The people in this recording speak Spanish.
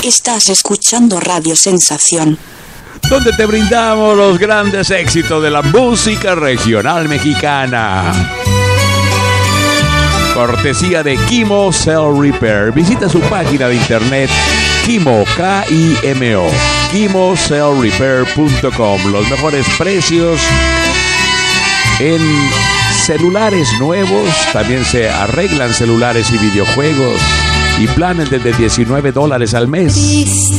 Estás escuchando Radio Sensación, donde te brindamos los grandes éxitos de la música regional mexicana. Cortesía de Kimo Cell Repair. Visita su página de internet Kimo, K-I-M-O, KimoCellRepair.com. Los mejores precios en celulares nuevos. También se arreglan celulares y videojuegos y planes desde $19 al mes.